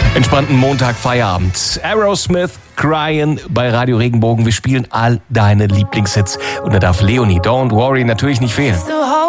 Entspannten Montag, Feierabend. Aerosmith, Crying bei Radio Regenbogen. Wir spielen all deine Lieblingshits. Und da darf Leonie, Don't Worry, natürlich nicht fehlen.